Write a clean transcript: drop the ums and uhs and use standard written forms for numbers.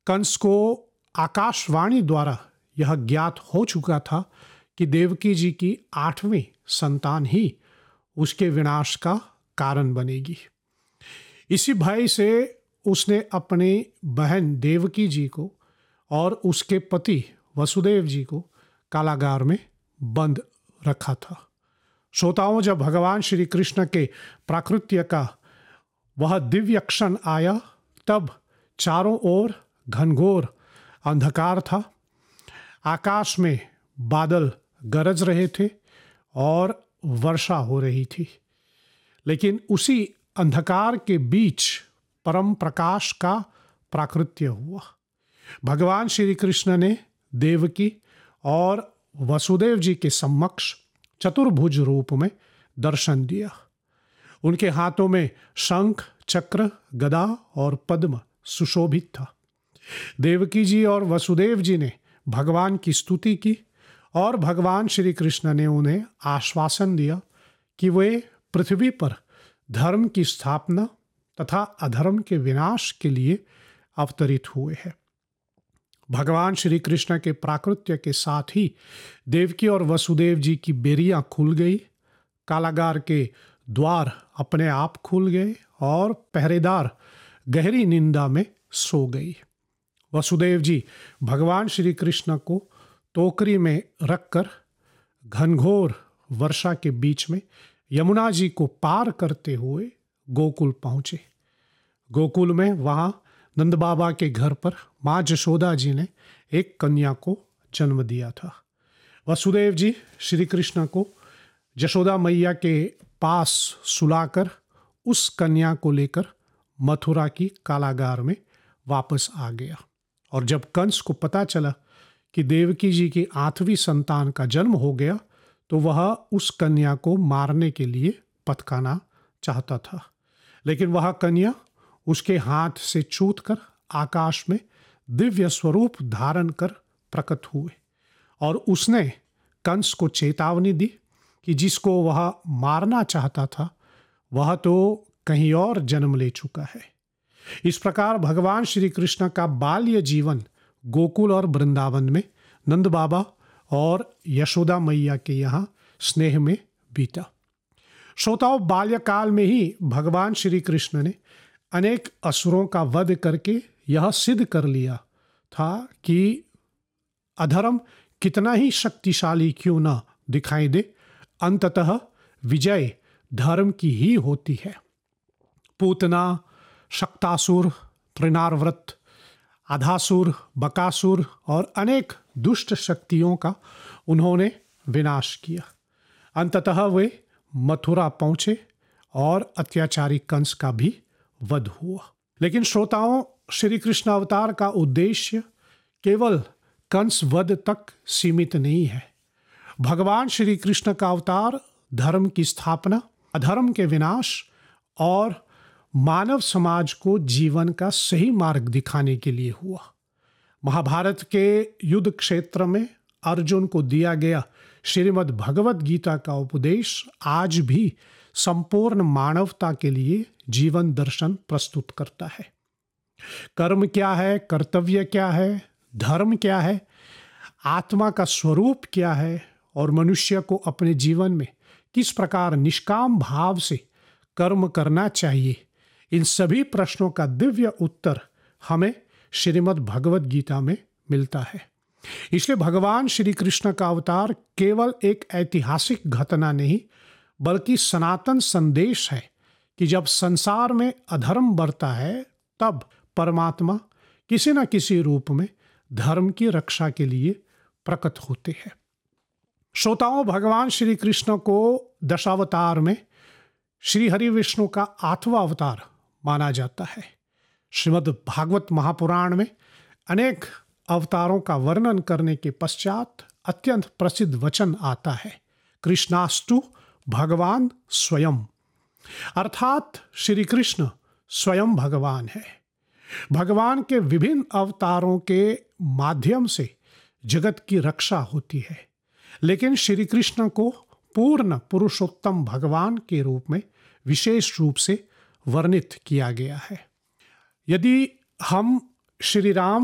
कंस को आकाशवाणी द्वारा यह ज्ञात हो चुका था कि देवकी जी की 8वीं संतान ही उसके विनाश का कारण बनेगी। इसी भय से उसने अपनी बहन देवकी जी को और उसके पति वसुदेव जी को कारागार में बंद रखा था। श्रोताओं, जब भगवान श्री कृष्ण के प्राकृत्य का वह दिव्य क्षण आया, तब चारों ओर घनघोर अंधकार था। आकाश में बादल गरज रहे थे और वर्षा हो रही थी, लेकिन उसी अंधकार के बीच परम प्रकाश का प्राकृत्य हुआ। भगवान श्री कृष्ण ने देवकी और वसुदेव जी के समक्ष चतुर्भुज रूप में दर्शन दिया। उनके हाथों में शंख, चक्र, गदा और पद्म सुशोभित था। देवकी जी और वसुदेव जी ने भगवान की स्तुति की और भगवान श्री कृष्ण ने उन्हें आश्वासन दिया कि वे पृथ्वी पर धर्म की स्थापना तथा अधर्म के विनाश के लिए अवतरित हुए हैं। भगवान श्री कृष्ण के प्राकृत्य के साथ ही देवकी और वसुदेव जी की बेरियां खुल गई, कारागार के द्वार अपने आप खुल गए और पहरेदार गहरी निंदा में सो गई। वसुदेव जी भगवान श्री कृष्ण को टोकरी में रखकर घनघोर वर्षा के बीच में यमुना जी को पार करते हुए गोकुल पहुंचे। गोकुल में वहां नंद बाबा के घर पर माँ जशोदा जी ने एक कन्या को जन्म दिया था। वसुदेव जी श्री कृष्ण को जशोदा मैया के पास सुलाकर उस कन्या को लेकर मथुरा की कारागार में वापस आ गया। और जब कंस को पता चला कि देवकी जी की 8वीं संतान का जन्म हो गया, तो वह उस कन्या को मारने के लिए पथकाना चाहता था, लेकिन वह कन्या उसके हाथ से छूटकर आकाश में दिव्य स्वरूप धारण कर प्रकट हुए और उसने कंस को चेतावनी दी कि जिसको वह मारना चाहता था वह तो कहीं और जन्म ले चुका है। इस प्रकार भगवान श्री कृष्ण का बाल्य जीवन गोकुल और वृंदावन में नंद बाबा और यशोदा मैया के यहाँ स्नेह में बीता। श्रोताओं, बाल्यकाल में ही भगवान श्री कृष्ण ने अनेक असुरों का वध करके यह सिद्ध कर लिया था कि अधर्म कितना ही शक्तिशाली क्यों न दिखाई दे, अंततः विजय धर्म की ही होती है। पूतना, शक्तासुर, त्रिनारव्रत, आधासुर, बकासुर और अनेक दुष्ट शक्तियों का उन्होंने विनाश किया। अंततः वे मथुरा पहुंचे और अत्याचारी कंस का भी वध हुआ। लेकिन श्रोताओं, श्री कृष्ण अवतार का उद्देश्य केवल कंस वध तक सीमित नहीं है। भगवान श्री कृष्ण का अवतार धर्म की स्थापना, अधर्म के विनाश और मानव समाज को जीवन का सही मार्ग दिखाने के लिए हुआ। महाभारत के युद्ध क्षेत्र में अर्जुन को दिया गया श्रीमद् भगवत गीता का उपदेश आज भी संपूर्ण मानवता के लिए जीवन दर्शन प्रस्तुत करता है। कर्म क्या है, कर्तव्य क्या है, धर्म क्या है, आत्मा का स्वरूप क्या है और मनुष्य को अपने जीवन में किस प्रकार निष्काम भाव से कर्म करना चाहिए, इन सभी प्रश्नों का दिव्य उत्तर हमें श्रीमद् भगवत गीता में मिलता है। इसलिए भगवान श्री कृष्ण का अवतार केवल एक ऐतिहासिक घटना नहीं बल्कि सनातन संदेश है कि जब संसार में अधर्म बढ़ता है तब परमात्मा किसी न किसी रूप में धर्म की रक्षा के लिए प्रकट होते हैं। श्रोताओं, भगवान श्री कृष्ण को दशावतार में श्री हरि विष्णु का 8वां अवतार माना जाता है। श्रीमद् भागवत महापुराण में अनेक अवतारों का वर्णन करने के पश्चात अत्यंत प्रसिद्ध वचन आता है, कृष्णास्तु भगवान स्वयं, अर्थात श्री कृष्ण स्वयं भगवान है। भगवान के विभिन्न अवतारों के माध्यम से जगत की रक्षा होती है, लेकिन श्री कृष्ण को पूर्ण पुरुषोत्तम भगवान के रूप में विशेष रूप से वर्णित किया गया है। यदि हम श्री राम